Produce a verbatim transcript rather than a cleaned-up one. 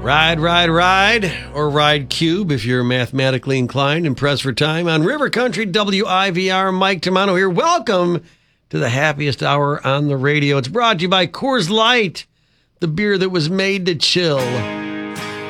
Ride, ride, ride, or ride cube if you're mathematically inclined and pressed for time. On River Country W I V R, Mike Tamano here. Welcome to the happiest hour on the radio. It's brought to you by Coors Light, the beer that was made to chill.